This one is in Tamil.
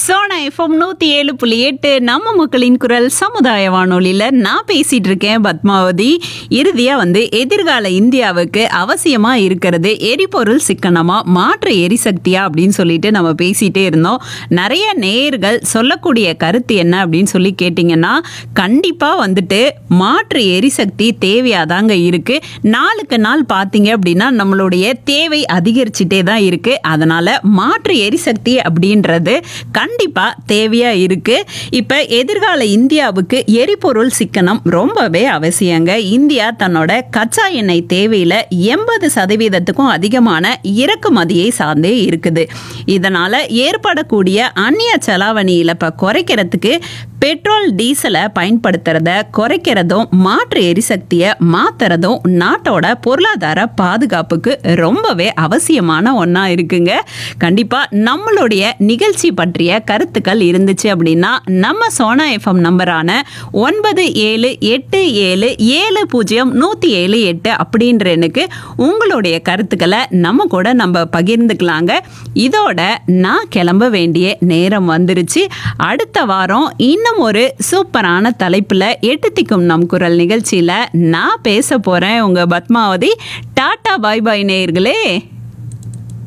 சோனா எஃப்எம் 107.8 நம்ம மக்களின் குரல் சமுதாய வானொலியில் நான் பேசிட்டு இருக்கேன் பத்மாவதி. இறுதியா எதிர்கால இந்தியாவுக்கு அவசியமா இருக்கிறது எரிபொருள் சிக்கனமா மாற்று எரிசக்தியா அப்படின்னு சொல்லிட்டு நம்ம பேசிட்டே இருந்தோம். நிறைய நேயர்கள் சொல்லக்கூடிய கருத்து என்ன அப்படின்னு சொல்லி கேட்டிங்கன்னா, கண்டிப்பா மாற்று எரிசக்தி தேவையாதாங்க இருக்கு. நாளுக்கு நாள் பார்த்தீங்க அப்படின்னா நம்மளுடைய தேவை அதிகரிச்சுட்டே தான் இருக்கு. அதனால மாற்று எரிசக்தி அப்படின்றது கண்டிப்பா தேவையா இருக்கு. இப்ப எதிர்கால இந்தியாவுக்கு எரிபொருள் சிக்கனம் ரொம்பவே அவசியங்க. இந்தியா தன்னோட கச்சா எண்ணெய் தேவையில 80% அதிகமான இறக்குமதியை சார்ந்தே இருக்குது. இதனால ஏற்படக்கூடிய அந்நிய செலாவணி இழப்பை குறைக்கிறதுக்கு பெட்ரோல் டீசலை பயன்படுத்துறத குறைக்கிறதும் மாற்று எரிசக்தியை மாத்துறதும் நாட்டோட பொருளாதார பாதுகாப்புக்கு ரொம்பவே அவசியமான ஒன்றா இருக்குங்க. கண்டிப்பா நம்மளுடைய நிகழ்ச்சி பற்றிய கருத்துக்கள் இருந்துச்சு அப்படின்னா நம்ம சோனா எஃப்எம் நம்பரான 9787700178 அப்படின்ற எண்ணுக்கு உங்களுடைய கருத்துக்களை நம்ம பகிர்ந்துக்கலாங்க. இதோட நான் கிளம்ப வேண்டிய நேரம் வந்துருச்சு. அடுத்த வாரம் இன்னும் ஒரு சூப்பரான தலைப்புல எட்டு திக்கும் நம் குரல் நிகழ்ச்சியில நான் பேச போறேன். உங்க பத்மாவதி. டாடா பாய் பாய் நேயர்களே.